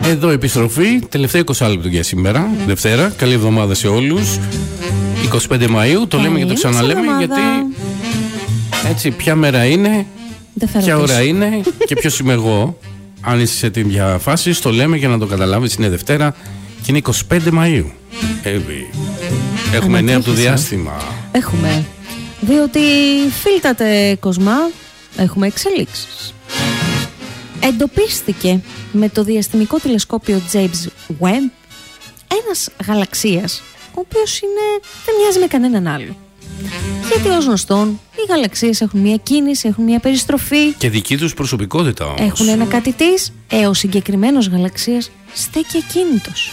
Εδώ επιστροφή, τελευταίο 20 λεπτό για σήμερα, Δευτέρα. Καλή εβδομάδα σε όλους. 25 Μαΐου, το λέμε και το ξαναλέμε, γιατί έτσι ποια μέρα είναι, ποια ώρα είναι και ποιος είμαι εγώ. Αν είσαι σε τέτοια φάση, το λέμε για να το καταλάβεις, είναι Δευτέρα και είναι 25 Μαΐου. Έχουμε νέα από το διάστημα. Έχουμε, διότι φίλτατε Κοσμά, έχουμε εξελίξεις. Εντοπίστηκε με το διαστημικό τηλεσκόπιο James Webb ένας γαλαξίας, ο οποίος δεν μοιάζει με κανέναν άλλο. Γιατί ως γνωστόν οι γαλαξίες έχουν μια κίνηση, έχουν μια περιστροφή και δική τους προσωπικότητα όμως. Έχουν ένα κάτι της, ο συγκεκριμένος γαλαξίας στέκει ακίνητος.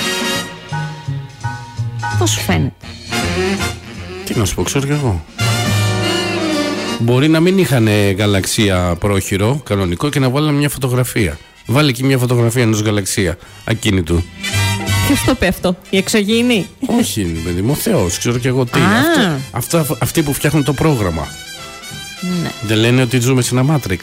Πώς σου φαίνεται? Τι να σου πω, ξέρω κι εγώ. Μπορεί να μην είχαν γαλαξία πρόχειρο, κανονικό, και να βάλουν μια φωτογραφία. Βάλε εκεί μια φωτογραφία ενός γαλαξία ακίνητου. Ποιος το πει αυτό, η εξωγήινη? Όχι, παιδί μου, ο Θεός, ξέρω κι εγώ τι. Αυτοί που φτιάχνουν το πρόγραμμα. Ναι. Δεν λένε ότι ζούμε σε ένα Matrix?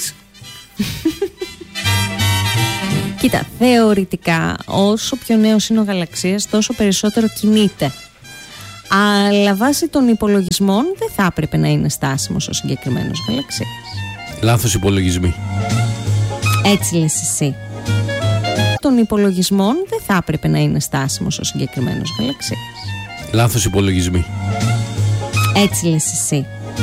Κοίτα, θεωρητικά όσο πιο νέος είναι ο γαλαξίας, τόσο περισσότερο κινείται. Αλλά βάσει των υπολογισμών δεν θα έπρεπε να είναι στάσιμος ο συγκεκριμένος γαλαξίας. Λάθος υπολογισμοί. Έτσι λες εσύ. Των υπολογισμών δεν θα έπρεπε να είναι στάσιμος ο συγκεκριμένος γαλαξίας. Λάθος υπολογισμοί. Έτσι λες εσύ.